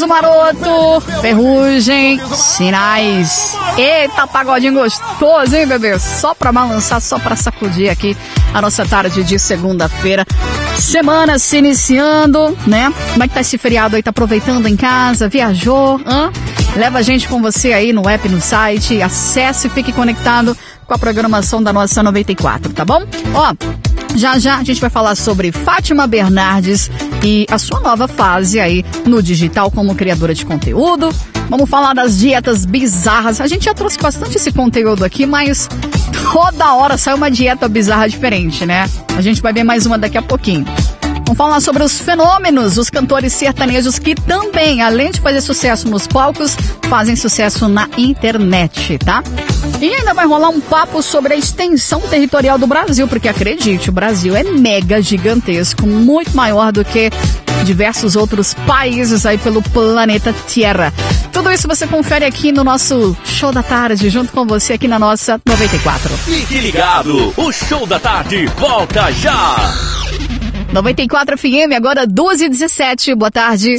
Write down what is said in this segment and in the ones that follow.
Sorriso Maroto, Ferrugem, Sinais. Eita, pagodinho gostoso, hein, bebê? Só pra balançar, só pra sacudir aqui a nossa tarde de segunda-feira. Semana se iniciando, né? Como é que tá esse feriado aí? Tá aproveitando em casa? Viajou? Leva a gente com você aí no app, no site. Acesse e fique conectado com a programação da nossa 94, tá bom? Já a gente vai falar sobre Fátima Bernardes e a sua nova fase aí no digital como criadora de conteúdo. Vamos falar das dietas bizarras. A gente já trouxe bastante esse conteúdo aqui, mas toda hora sai uma dieta bizarra diferente, né? A gente vai ver mais uma daqui a pouquinho. Vamos falar sobre os fenômenos, os cantores sertanejos que também, além de fazer sucesso nos palcos, fazem sucesso na internet, tá? E ainda vai rolar um papo sobre a extensão territorial do Brasil, porque acredite, o Brasil é mega gigantesco, muito maior do que diversos outros países aí pelo planeta Terra. Tudo isso você confere aqui no nosso Show da Tarde, junto com você aqui na nossa 94. Fique ligado, o Show da Tarde volta já! 94 FM, agora 12h17, boa tarde.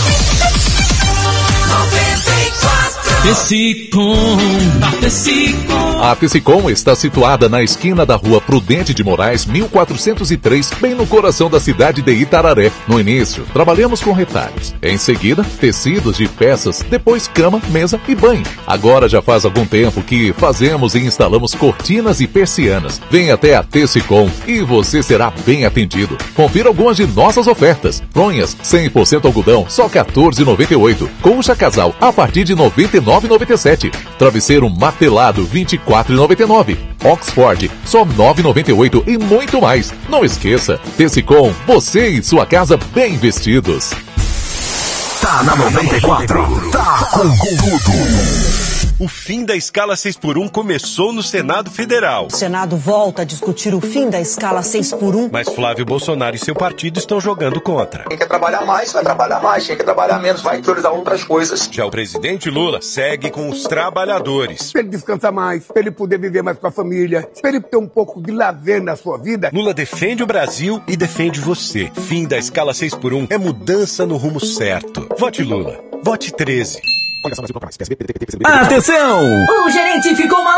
A Tecicom está situada na esquina da Rua Prudente de Moraes, 1403, bem no coração da cidade de Itararé. No início, trabalhamos com retalhos. Em seguida, tecidos de peças, depois cama, mesa e banho. Agora já faz algum tempo que fazemos e instalamos cortinas e persianas. Venha até a Tecicom e você será bem atendido. Confira algumas de nossas ofertas. Fronhas 100% algodão, só R$ 14,98. Colcha casal, a partir de R$ 99,97. Travesseiro matelado, R$ 24,99. Oxford, só R$ 9,98 e muito mais. Não esqueça, Tecicom, você e sua casa bem vestidos. Tá na 94, tá com tudo. O fim da escala 6x1 começou no Senado Federal. O Senado volta a discutir o fim da escala 6x1. Mas Flávio Bolsonaro e seu partido estão jogando contra. Quem quer trabalhar mais, vai trabalhar mais. Quem quer trabalhar menos, vai priorizar outras coisas. Já o presidente Lula segue com os trabalhadores. Pra ele descansar mais, pra ele poder viver mais com a família, pra ele ter um pouco de lazer na sua vida. Lula defende o Brasil e defende você. Fim da escala 6x1 é mudança no rumo certo. Vote Lula. Vote 13. Atenção! O gerente ficou